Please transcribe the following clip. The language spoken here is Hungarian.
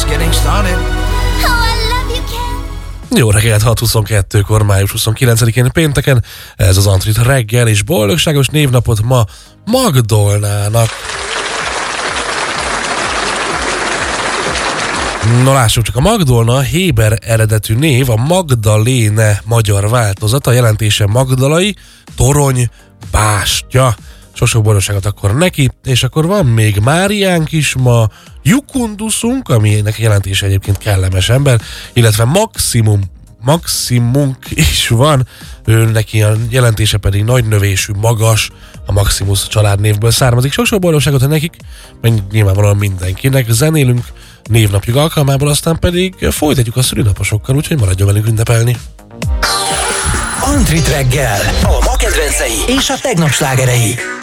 just getting started. Jó reggelt, 6:22-kor, május 29-én pénteken, ez az Antrit reggel, és boldogságos névnapot ma Magdolnának. Na lássuk csak, a Magdolna héber eredetű név, a Magdaléne magyar változata, jelentése Magdalai, torony, bástya. Sok boldogságot akkor neki, és akkor van még Máriánk is ma, Jukunduszunk, aminek jelentése egyébként kellemes ember, illetve Maximunk is van, ő neki a jelentése pedig nagynövésű, magas, a Maximus családnévből származik. Sok boldogságot nekik, meg nyilvánvalóan mindenkinek. Zenélünk névnapjuk alkalmából, aztán pedig folytatjuk a szülinaposokkal, úgyhogy maradjon velünk ünnepelni. Antrit reggel, a ma kedvencei és a tegnap slágerei.